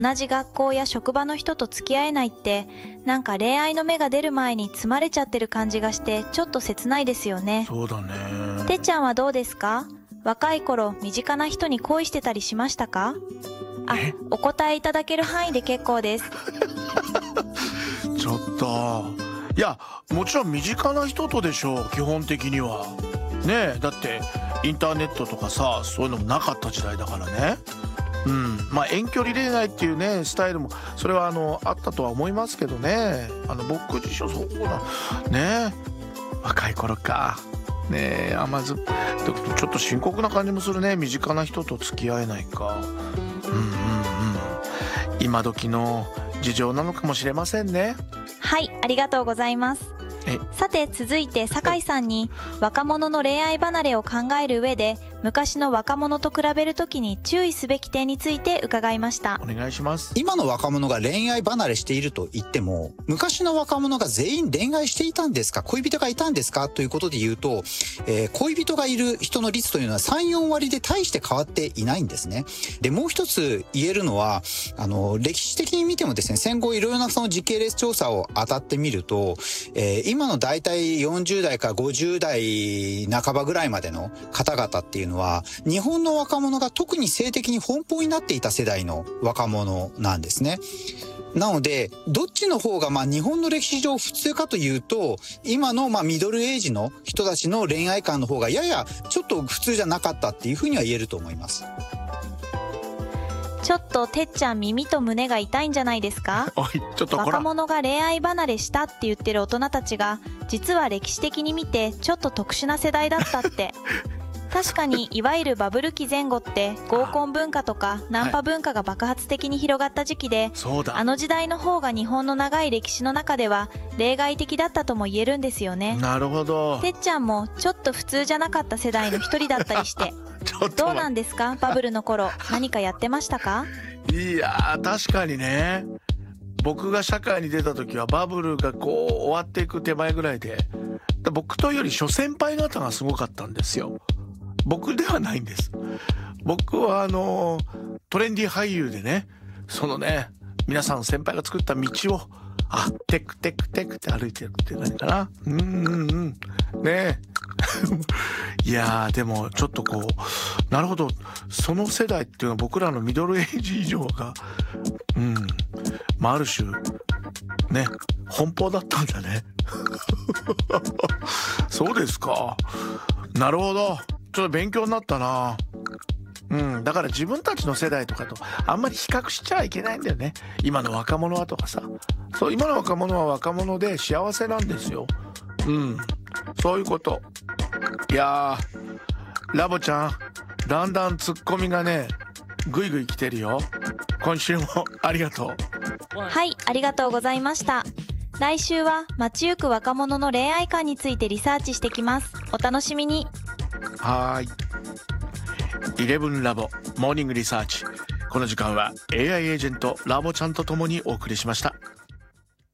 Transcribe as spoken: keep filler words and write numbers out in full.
同じ学校や職場の人と付き合えないって、なんか恋愛の芽が出る前に積まれちゃってる感じがしてちょっと切ないですよね。 そうだね。 てっちゃんはどうですか？若い頃身近な人に恋してたりしましたか？あ、お答えいただける範囲で結構です。 ちょっと、いやもちろん身近な人とでしょう、基本的にはね。えだってインターネットとかさ、そういうのもなかった時代だからね。うん、まあ遠距離恋愛っていうねスタイルもそれはあのあったとは思いますけどね。あの僕自身そうだね。若い頃かねえ、甘ずちょっと深刻な感じもするね。身近な人と付き合えないか。うんうんうん、今時の事情なのかもしれませんね。 はい、ありがとうございます。さて続いて酒井さんに若者の恋愛離れを考える上で昔の若者と比べるときに注意すべき点について伺いました。 お願いします。 今の若者が恋愛離れしていると言っても、昔の若者が全員恋愛していたんですか、恋人がいたんですかということで言うと、えー、恋人がいる人の率というのは さん、よんわりで大して変わっていないんですね。で、もう一つ言えるのは、あの歴史的に見てもですね、戦後いろいろなその時系列調査を当たってみると、えー、今のだいたいよんじゅうだいからごじゅうだいなかばぐらいまでの方々っていうのは、日本の若者が特に性的に奔放になっていた世代の若者なんですね。なのでどっちの方がまあ日本の歴史上普通かというと、今のまあミドルエイジの人たちの恋愛観の方がややちょっと普通じゃなかったっていうふうには言えると思います。 ちょっとてっちゃん耳と胸が痛いんじゃないですか？ おい、ちょっとこら。 若者が恋愛離れしたって言ってる大人たちが実は歴史的に見てちょっと特殊な世代だったって確かにいわゆるバブル期前後って合コン文化とかナンパ文化が爆発的に広がった時期で、 そうだ、 あの時代の方が日本の長い歴史の中では例外的だったとも言えるんですよね。 なるほど。 てっちゃんもちょっと普通じゃなかった世代の一人だったりしてどうなんですか？バブルの頃何かやってましたか？ いやー確かにね、僕が社会に出た時はバブルがこう終わっていく手前ぐらいで、僕とより諸先輩方がすごかったんですよ。僕ではないんです。僕はあのトレンディ俳優でね、そのね皆さん先輩が作った道をあテクテクテクって歩いてるって感じかな。うんうんうんねえいやーでもちょっとこうなるほど、その世代っていうのは僕らのミドルエイジ以上がうんまあある種ね奔放だったんだねそうですか、なるほど、ちょっと勉強になったな。うん、だから自分たちの世代とかとあんまり比較しちゃいけないんだよね。今の若者はとかさ、そう今の若者は若者で幸せなんですよ。うん、そういうこと。いやーラボちゃん、だんだんツッコミがねぐいぐい来てるよ。今週もありがとう。 はい、ありがとうございました。来週は街行く若者の恋愛観についてリサーチしてきます。お楽しみに。 はーい、イレブンラボモーニングリサーチ。この時間は エーアイ エージェントラボちゃんとともにお送りしました。